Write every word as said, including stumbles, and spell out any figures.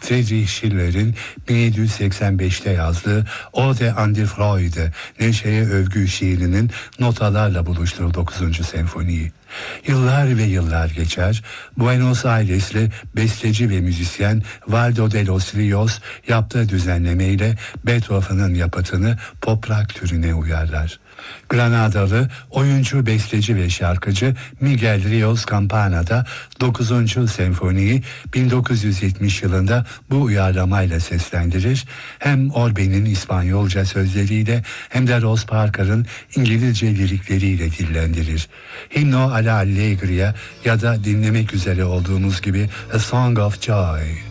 Friedrich Schiller'in bin yedi yüz seksen beşte yazdığı Ode an die Freude, Neşeye Övgü şiirinin notalarla buluştuğu dokuzuncu senfoniyi. Yıllar ve yıllar geçer, Buenos Aires'li besteci ve müzisyen Waldo de los Rios yaptığı düzenlemeyle Beethoven'ın yapıtını pop rock türüne uyarlar. Granadalı oyuncu, besteci ve şarkıcı Miguel Rios Campana'da dokuzuncu senfoniyi bin dokuz yüz yetmiş yılında bu uyarlamayla seslendirir. Hem Orbe'nin İspanyolca sözleriyle hem de Rose Parker'ın İngilizce lirikleriyle dillendirir. Himno alla Allegria ya da dinlemek üzere olduğumuz gibi A Song of Joy.